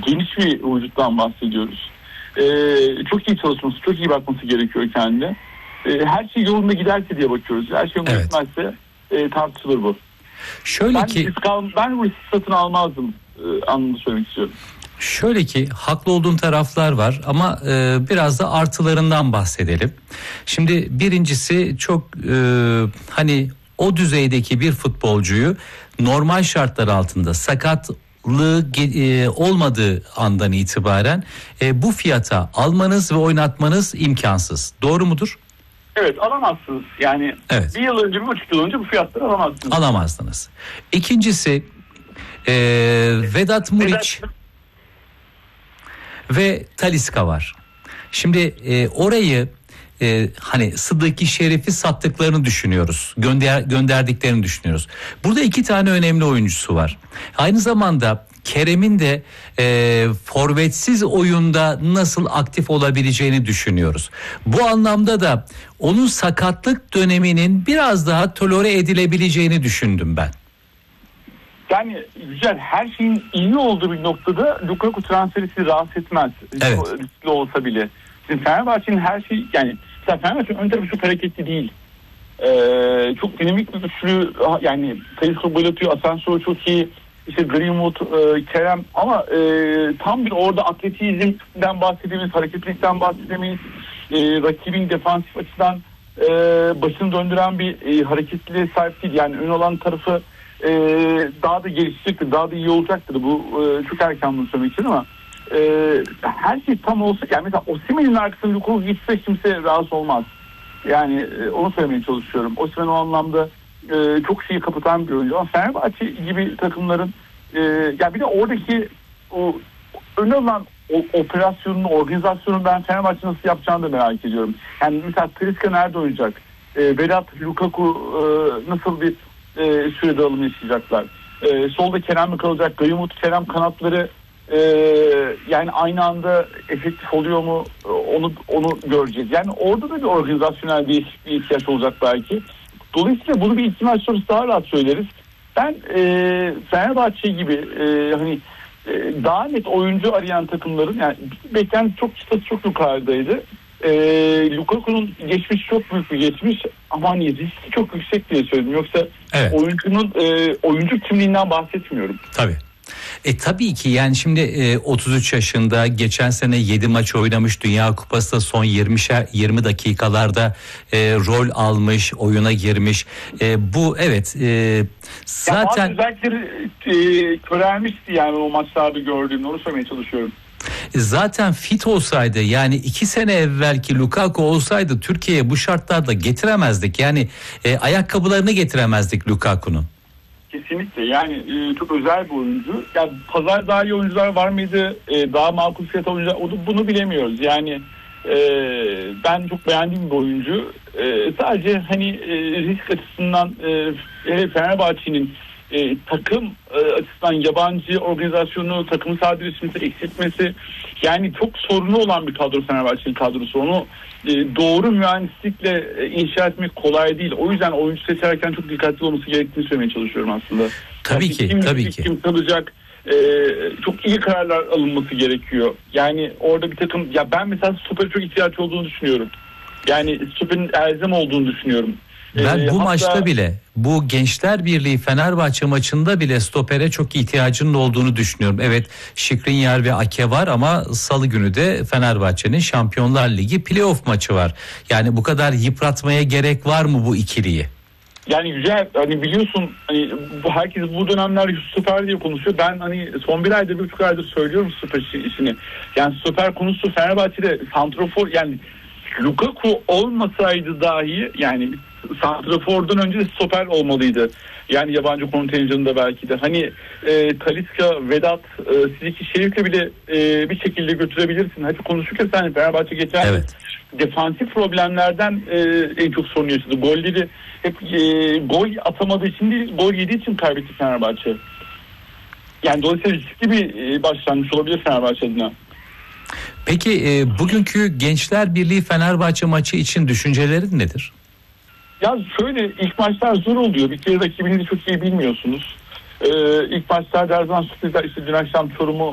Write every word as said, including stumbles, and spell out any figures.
geniş bir vücuttan bahsediyoruz. E, çok iyi çalışması, çok iyi bakması gerekiyor kendine. E, her şey yolunda giderse diye bakıyoruz. Her şey yolunda Evet. gitmezse e, tartışılır bu. Şöyle Ben ki risk, al, ben risk satın almazdım e, anlamda söylemek istiyorum. Şöyle ki haklı olduğun taraflar var ama e, biraz da artılarından bahsedelim. Şimdi birincisi çok e, hani o düzeydeki bir futbolcuyu normal şartlar altında sakatlığı e, olmadığı andan itibaren e, bu fiyata almanız ve oynatmanız imkansız. Doğru mudur? Evet, alamazsınız. Yani Evet. bir yıl önce, bir buçuk yıl önce bu fiyatları alamazsınız. Alamazdınız. İkincisi e, Vedat Muriç ve Talisca var. Şimdi e, orayı e, hani Sıddık-ı Şerif'i sattıklarını düşünüyoruz. Gönder, gönderdiklerini düşünüyoruz. Burada iki tane önemli oyuncusu var. Aynı zamanda Kerem'in de e, forvetsiz oyunda nasıl aktif olabileceğini düşünüyoruz. Bu anlamda da onun sakatlık döneminin biraz daha tolere edilebileceğini düşündüm ben. Yani güzel, her şeyin iyi olduğu bir noktada Lukaku transferi sizi rahatsız etmez. Evet. Riskli olsa bile. Şimdi Fenerbahçe'nin her şey, yani Fenerbahçe'nin ön tarafı çok hareketli değil. Ee, çok dinamik bir üçlü, yani Talisca gol atıyor, Asensio çok iyi, işte Greenwood, e, Kerem, ama e, tam bir orada atletizmden bahsedemeyiz, hareketlilikten bahsedemeyiz. E, rakibin defansif açıdan e, başını döndüren bir e, hareketliliğe sahip değil. Yani ön olan tarafı e, daha da gelişecektir, daha da iyi olacaktır. Bu e, çok erken bunu söylemek için ama e, her şey tam olsa, yani mesela Osimhen'in arkasında Lukaku gitse kimse rahatsız olmaz. Yani e, onu söylemeye çalışıyorum. Osimhen o anlamda e, çok şeyi kapatan bir oyuncu. Ama Fenerbahçe gibi takımların e, yani bir de oradaki o öne alınan o, operasyonunu, organizasyonu ben Fenerbahçe nasıl yapacağını da merak ediyorum. Yani mesela Talisca nerede oynayacak? E, Vedat, Lukaku e, nasıl bir e, sürede alım yaşayacaklar? E, solda Kerem mi kalacak? Greenwood, Kerem kanatları e, yani aynı anda efektif oluyor mu? E, onu onu göreceğiz. Yani orada da bir organizasyonel değişikliğe ihtiyaç olacak belki. Dolayısıyla bunu bir ihtimal sonrası daha rahat söyleriz. Ben e, Fenerbahçe gibi e, hani e, daha net oyuncu arayan takımların, yani beklenti çok çıtası çok yukarıdaydı. E, Lukaku'nun geçmiş çok büyük bir geçmiş ama hani riski çok yüksek diye söyledim. Yoksa Evet. oyuncunun e, oyuncu kimliğinden bahsetmiyorum. Tabii. E tabii ki yani şimdi e, otuz üç yaşında, geçen sene yedi maç oynamış, Dünya Kupası'da son yirmi dakikalarda e, rol almış, oyuna girmiş. E, bu evet e, zaten... Ya bazı özellikleri e, körelmişti yani o maçlarda gördüğümde, onu söylemeye çalışıyorum. Zaten fit olsaydı, yani iki sene evvelki Lukaku olsaydı Türkiye'ye bu şartlarda getiremezdik. Yani e, ayakkabılarını getiremezdik Lukaku'nun. Kesinlikle, yani e, çok özel bir oyuncu. Yani pazar daha iyi oyuncular var mıydı? E, daha makul fiyata oyuncular, bunu bilemiyoruz. Yani e, ben çok beğendiğim bir oyuncu. E, sadece hani e, risk açısından e, Fenerbahçe'nin e, takım e, açısından yabancı organizasyonu, takımı sadeleşmesi, eksiltmesi, yani çok sorunu olan bir kadro Fenerbahçe'nin kadrosu. Onu e, doğru mühendislikle e, inşa etmek kolay değil. O yüzden oyuncu seçerken çok dikkatli olması gerektiğini söylemeye çalışıyorum aslında. Tabii yani ki, kim, tabii ki. Kim kalacak? E, çok iyi kararlar alınması gerekiyor. Yani orada bir takım, ya ben mesela stopere çok ihtiyaç olduğunu düşünüyorum. Yani stoperin elzem olduğunu düşünüyorum. Ben Ee, bu hatta... maçta bile, bu Gençler Birliği Fenerbahçe maçında bile stopere çok ihtiyacının olduğunu düşünüyorum. Evet, Skriniar ve Ake var ama salı günü de Fenerbahçe'nin Şampiyonlar Ligi playoff maçı var. Yani bu kadar yıpratmaya gerek var mı bu ikiliyi? Yani güzel, hani biliyorsun hani bu, herkes bu dönemler stoper diye konuşuyor. Ben hani son bir aydır, bir buçuk aydır söylüyorum stoper işini. Yani stoper konusu Fenerbahçe'de santrafor, yani Lukaku olmasaydı dahi, yani santrafordan önce de stoper olmalıydı. Yani yabancı kontenjanında belki de. Hani e, Talisca, Vedat, e, Sıddık-ı Şerif'le bile e, bir şekilde götürebilirsin. Hadi konuşurken sen Fenerbahçe geçen evet. defansif problemlerden e, en çok sorun yaşadı. Golleri hep e, gol atamadığı için değil, gol yediği için kaybetti Fenerbahçe. Yani dolayısıyla riskli bir e, başlangıç olabilir Fenerbahçe adına. Peki e, bugünkü Gençler Birliği Fenerbahçe maçı için düşüncelerin nedir? Ya şöyle, ilk maçlar zor oluyor. Bir kere rakibinizi çok iyi bilmiyorsunuz. Ee, ilk maçlarda her zaman sürprizler, işte dün akşam Çorum'u